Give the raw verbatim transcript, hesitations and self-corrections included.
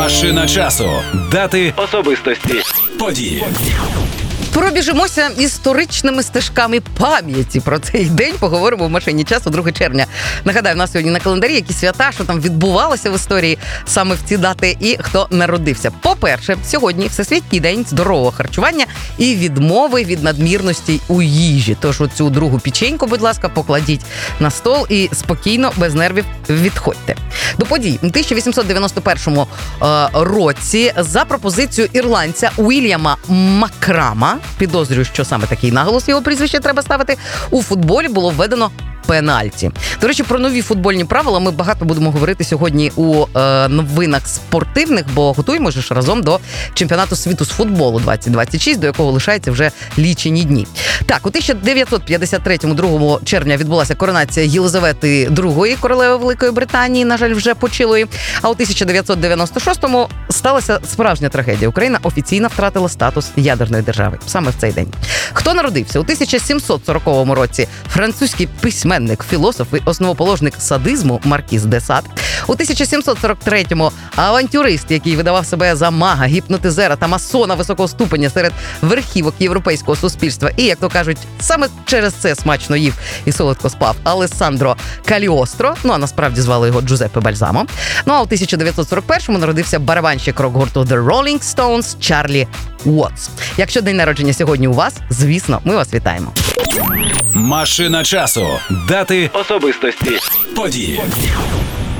Машина часу. Дати, особистості, події. Пробіжимося історичними стежками пам'яті про цей день. Поговоримо в машині часу другого червня. Нагадаю, в нас сьогодні на календарі які свята, що там відбувалося в історії саме в ці дати і хто народився. По-перше, сьогодні Всесвітній день здорового харчування і відмови від надмірності у їжі. Тож оцю другу печеньку, будь ласка, покладіть на стол і спокійно, без нервів відходьте. До подій. У тисяча вісімсот дев'яносто першому е, році за пропозицією ірландця Уільяма Макрама, підозрюю, що саме такий наголос його прізвище треба ставити, у футболі було введено пенальті. До речі, про нові футбольні правила ми багато будемо говорити сьогодні у е, новинах спортивних, бо готуємо ж разом до чемпіонату світу з футболу двадцять двадцять шість, до якого лишається вже лічені дні. Так, у тисяча дев'ятсот п'ятдесят третьому, другого червня відбулася коронація Єлизавети другої, королеви Великої Британії, на жаль, вже почилої. А у тисяча дев'ятсот дев'яносто шостому сталася справжня трагедія. Україна офіційно втратила статус ядерної держави. Саме в цей день. Хто народився? У тисяча сімсот сороковому році французький письменник, філософ і основоположник садизму Маркіз де Сад. У тисяча сімсот сорок третьому авантюрист, який видавав себе за мага, гіпнотизера та масона високого ступеня серед верхівок європейського суспільства. І, як то кажуть, саме через це смачно їв і солодко спав Алессандро Каліостро. Ну, а насправді звали його Джузеппе Бальзамо. Ну, а у тисяча дев'ятсот сорок першому народився барабанщик рок-гурту The Rolling Stones Чарлі Уотс. Якщо день народження сьогодні у вас, звісно, ми вас вітаємо. Машина часу. Дати, особистості, події.